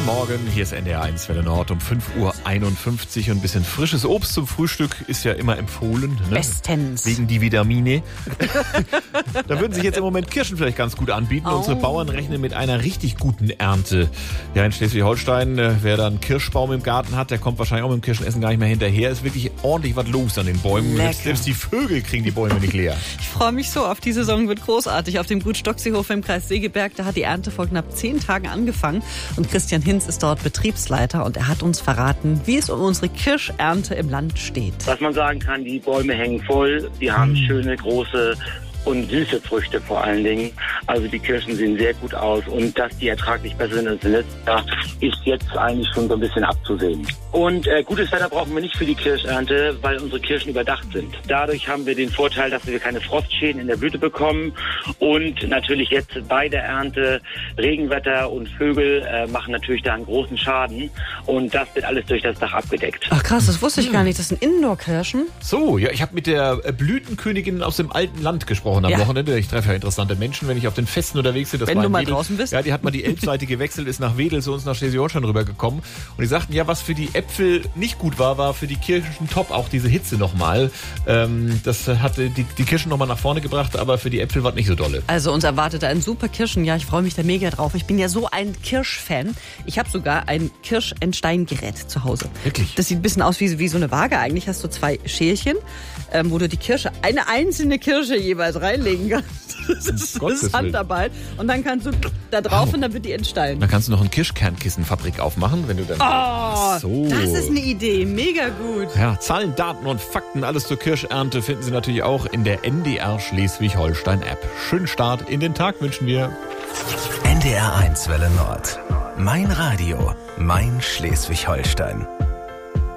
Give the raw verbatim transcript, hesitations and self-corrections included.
Guten Morgen, hier ist N D R eins Welle Nord um fünf Uhr einundfünfzig und ein bisschen frisches Obst zum Frühstück ist ja immer empfohlen. Ne? Bestens. Wegen die Vitamine. Da würden sich jetzt im Moment Kirschen vielleicht ganz gut anbieten. Oh. Unsere Bauern rechnen mit einer richtig guten Ernte. Ja, in Schleswig-Holstein, äh, wer da einen Kirschbaum im Garten hat, der kommt wahrscheinlich auch mit dem Kirschenessen gar nicht mehr hinterher. Ist wirklich ordentlich was los an den Bäumen. Selbst, selbst die Vögel kriegen die Bäume nicht leer. Ich freue mich so auf die Saison, wird großartig. Auf dem Gut Stockseehofer im Kreis Segeberg, da hat die Ernte vor knapp zehn Tagen angefangen. Und Christian Hinz ist dort Betriebsleiter und er hat uns verraten, wie es um unsere Kirschernte im Land steht. Was man sagen kann, die Bäume hängen voll, die haben schöne, große und süße Früchte vor allen Dingen. Also die Kirschen sehen sehr gut aus und dass die ertraglich besser sind als letztes Jahr, ist jetzt eigentlich schon so ein bisschen abzusehen. Und äh, gutes Wetter brauchen wir nicht für die Kirschernte, weil unsere Kirschen überdacht sind. Dadurch haben wir den Vorteil, dass wir keine Frostschäden in der Blüte bekommen und natürlich jetzt bei der Ernte Regenwetter und Vögel äh, machen natürlich da einen großen Schaden und das wird alles durch das Dach abgedeckt. Ach krass, das wusste ich gar nicht. Das sind Indoor-Kirschen. So, ja, ich habe mit der Blütenkönigin aus dem alten Land gesprochen am Ja. Wochenende. Ich treffe ja interessante Menschen, wenn ich auf den Festen unterwegs bin. Das Wenn war du in mal Wedel. draußen bist. Ja, die hat mal die Elbseite gewechselt, ist nach Wedel zu uns nach Schleswig-Holstein rübergekommen. Und die sagten, ja, was für die Äpfel nicht gut war, war für die Kirschen top, auch diese Hitze nochmal. Ähm, das hat die, die Kirschen nochmal nach vorne gebracht, aber für die Äpfel war es nicht so dolle. Also uns erwartet ein super Kirschenjahr. Ich freue mich da mega drauf. Ich bin ja so ein Kirschfan. Ich habe sogar ein Kirschentsteingerät zu Hause. Wirklich? Das sieht ein bisschen aus wie, wie so eine Waage. Eigentlich hast du zwei Schälchen, ähm, wo du die Kirsche, eine einzelne Kirsche jeweils reinlegen kannst. Das ist, Um das ist Handarbeit. Und dann kannst du da drauf Wow. und dann wird die entsteilen. Dann kannst du noch eine Kirschkernkissenfabrik aufmachen, wenn du dann... Oh, so. das ist eine Idee. Mega gut. Ja, Zahlen, Daten und Fakten, alles zur Kirschernte finden Sie natürlich auch in der N D R Schleswig-Holstein-App. Schönen Start in den Tag wünschen wir. N D R eins Welle Nord. Mein Radio, mein Schleswig-Holstein.